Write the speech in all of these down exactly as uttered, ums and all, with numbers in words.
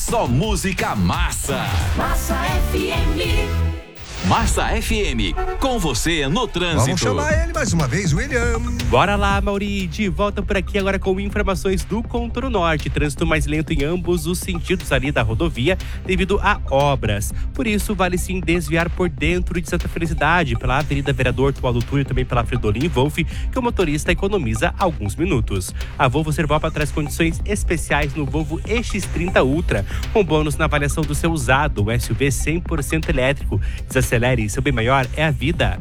só música massa. Massa F M. Massa F M, com você no trânsito. Vamos chamar ele mais uma vez, William. Bora lá, Mauri, de volta por aqui agora com informações do Contorno Norte. Trânsito mais lento em ambos os sentidos ali da rodovia devido a obras. Por isso, vale sim desviar por dentro de Santa Felicidade, pela Avenida Vereador Tualdo Túlio e também pela Fridolin Wolf, que o motorista economiza alguns minutos. A Volvo Servopa traz condições especiais no Volvo E X trinta Ultra, com bônus na avaliação do seu usado, o S U V cem por cento elétrico. Desacelere, seu bem maior é a vida.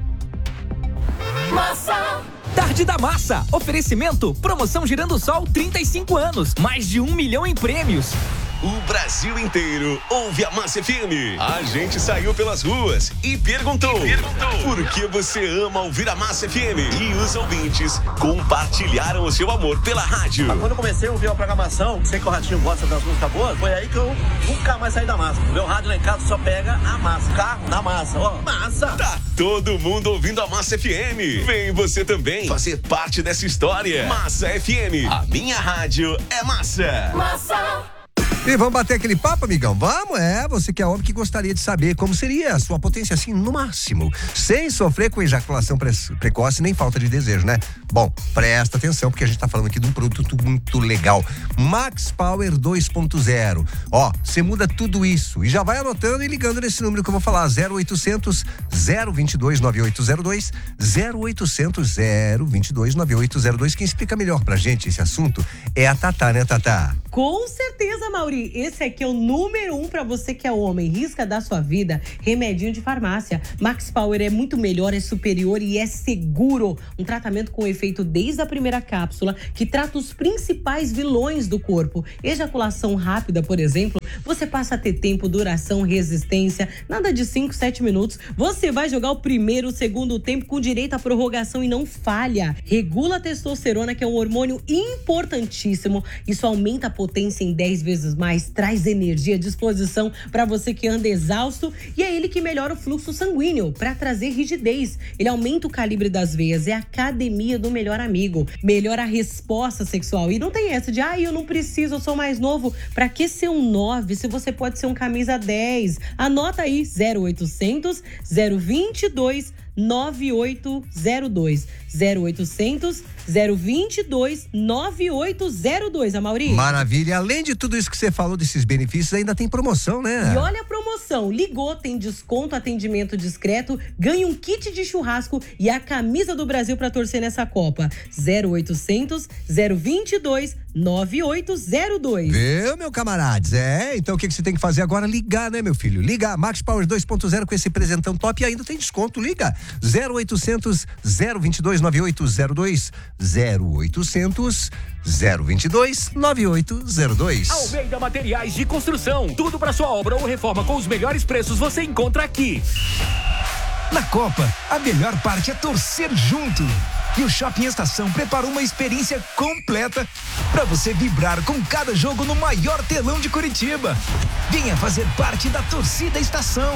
Massa. Tarde da Massa. Oferecimento, promoção Girando Sol, trinta e cinco anos. Mais de um milhão em prêmios. O Brasil inteiro ouve a Massa F M. A gente saiu pelas ruas e perguntou, e perguntou por que você ama ouvir a Massa F M. E os ouvintes compartilharam o seu amor pela rádio. Quando eu comecei a ouvir a programação, sei que o Ratinho gosta das músicas boas, foi aí que eu nunca mais saí da massa. Meu rádio lá em casa só pega a massa. Carro na massa, ó, massa. Tá todo mundo ouvindo a Massa F M. Vem você também fazer parte dessa história. Massa F M, a minha rádio é massa. Massa. E vamos bater aquele papo, amigão? Vamos, é, você que é homem que gostaria de saber como seria a sua potência assim, no máximo, sem sofrer com ejaculação pre- precoce nem falta de desejo, né? Bom, presta atenção, porque a gente tá falando aqui de um produto muito legal, Max Power dois ponto zero. Ó, você muda tudo isso e já vai anotando e ligando nesse número que eu vou falar, zero oitocentos, zero vinte e dois, nove oito zero dois, zero oitocentos, zero vinte e dois, nove oito zero dois. Quem explica melhor pra gente esse assunto é a Tatá, né, Tatá? Com certeza, Mauri. Esse aqui é o número um pra você que é homem. Risca da sua vida, remedinho de farmácia. Max Power é muito melhor, é superior e é seguro. Um tratamento com efeito desde a primeira cápsula, que trata os principais vilões do corpo. Ejaculação rápida, por exemplo, você passa a ter tempo, duração, resistência. Nada de cinco, sete minutos. Você vai jogar o primeiro, o segundo tempo com direito à prorrogação e não falha. Regula a testosterona, que é um hormônio importantíssimo. Isso aumenta a potência em dez vezes mais, traz energia, disposição para você que anda exausto, e é ele que melhora o fluxo sanguíneo para trazer rigidez. Ele aumenta o calibre das veias, é a academia do melhor amigo, melhora a resposta sexual. E não tem essa de, ah, eu não preciso, eu sou mais novo. Para que ser um nove se você pode ser um camisa dez? Anota aí, zero oitocentos, zero vinte e dois, nove oito zero dois. zero oitocentos, zero vinte e dois, nove oito zero dois, Amaury. Maravilha. Além de tudo isso que você falou desses benefícios, ainda tem promoção, né? E olha a promoção. Ligou, tem desconto, atendimento discreto, ganha um kit de churrasco e a camisa do Brasil pra torcer nessa Copa. zero oitocentos, zero vinte e dois, nove oito zero dois. Viu, meu camarades? É, então o que, que você tem que fazer agora? Ligar, né, meu filho? Ligar. Max Power dois ponto zero com esse presentão top e ainda tem desconto. Liga. zero oitocentos, zero vinte e dois, nove oito zero dois. zero oitocentos, zero vinte e dois, nove oito zero dois. Almeida Materiais de Construção. Tudo para sua obra ou reforma com os melhores preços você encontra aqui. Na Copa, a melhor parte é torcer junto. E o Shopping Estação preparou uma experiência completa para você vibrar com cada jogo no maior telão de Curitiba. Venha fazer parte da torcida Estação.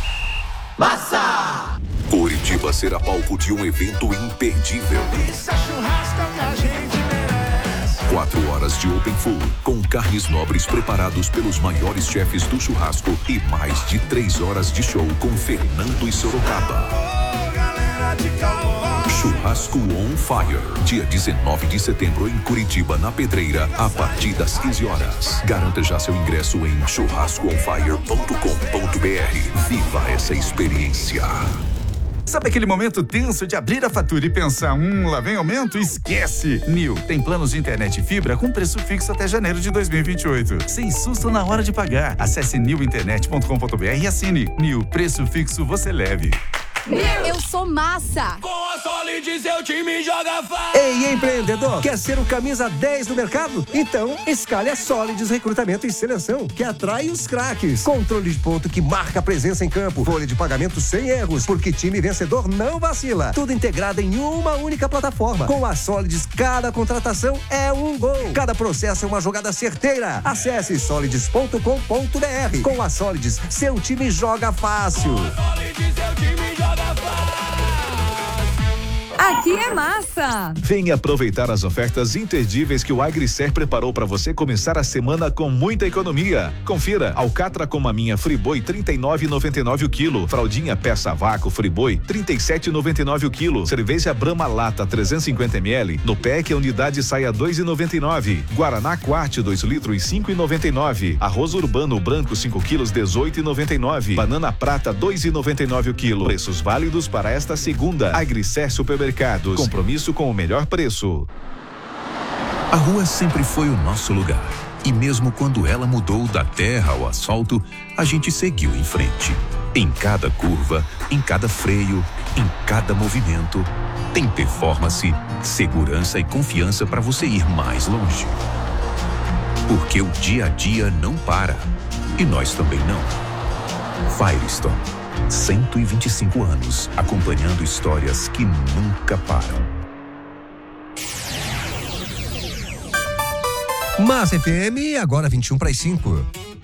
Massa! Curitiba será palco de um evento imperdível. Isso é churrasco que a gente merece. Quatro horas de open food, com carnes nobres preparados pelos maiores chefes do churrasco e mais de três horas de show com Fernando e Sorocaba. Oh, galera de Cowboy. Churrasco on Fire, dia dezenove de setembro em Curitiba, na Pedreira, a partir das quinze horas. Garanta já seu ingresso em churrasco on fire ponto com ponto b r. Viva essa experiência. Sabe aquele momento tenso de abrir a fatura e pensar, hum, lá vem aumento? Esquece! Nil tem planos de internet e fibra com preço fixo até janeiro de dois mil e vinte e oito. Sem susto na hora de pagar. Acesse nil internet ponto com ponto b r e assine. Nil, preço fixo você leve. Eu sou massa. Com a Solides seu time joga fácil. Ei, empreendedor, quer ser o camisa dez do mercado? Então, escale a Solides Recrutamento e Seleção, que atrai os craques. Controle de ponto que marca a presença em campo. Folha de pagamento sem erros, porque time vencedor não vacila. Tudo integrado em uma única plataforma. Com a Solides, cada contratação é um gol. Cada processo é uma jogada certeira. Acesse solides ponto com ponto b r. Com a Solides, seu time joga fácil. Com a Solides seu time joga fácil. Aqui é massa! Venha aproveitar as ofertas imperdíveis que o Agricer preparou para você começar a semana com muita economia. Confira: alcatra com maminha Friboi trinta e nove reais e noventa e nove centavos o quilo, fraldinha peça vácuo Friboi trinta e sete reais e noventa e nove centavos o quilo, cerveja Brahma Lata trezentos e cinquenta mililitros, no pack a unidade sai a dois reais e noventa e nove centavos, Guaraná Quart dois litros cinco reais e noventa e nove centavos, arroz urbano branco cinco quilos dezoito reais e noventa e nove centavos, banana prata dois reais e noventa e nove centavos o quilo. Preços válidos para esta segunda. Agricer Supermercados, compromisso com o melhor preço. A rua sempre foi o nosso lugar. E mesmo quando ela mudou da terra ao asfalto, a gente seguiu em frente. Em cada curva, em cada freio, em cada movimento, tem performance, segurança e confiança para você ir mais longe. Porque o dia a dia não para. E nós também não. Firestone. cento e vinte e cinco anos, acompanhando histórias que nunca param. Massa F M, agora vinte e um para as cinco.